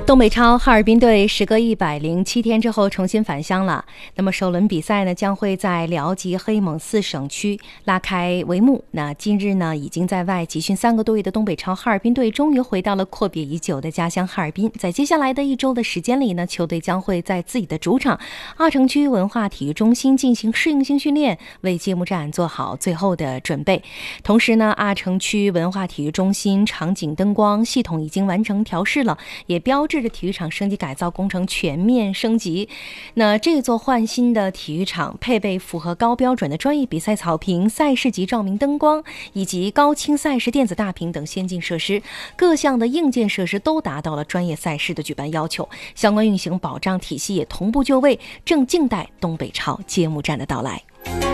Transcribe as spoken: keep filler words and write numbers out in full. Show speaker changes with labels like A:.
A: 东北超哈尔滨队时隔一百零七天之后重新返乡了。那么首轮比赛呢，将会在辽吉、黑蒙四省区拉开帷幕。那今日呢，已经在外集训三个多月的东北超哈尔滨队，终于回到了阔别已久的家乡哈尔滨。在接下来的一周的时间里呢，球队将会在自己的主场阿城区文化体育中心进行适应性训练，为揭幕战做好最后的准备。同时呢，阿城区文化体育中心场景灯光系统已经完成调试了，也标志着体育场升级改造工程全面升级。那这座换新的体育场配备符合高标准的专业比赛草坪、赛事级照明灯光以及高清赛事电子大屏等先进设施，各项的硬件设施都达到了专业赛事的举办要求，相关运行保障体系也同步就位，正静待东北超揭幕战的到来。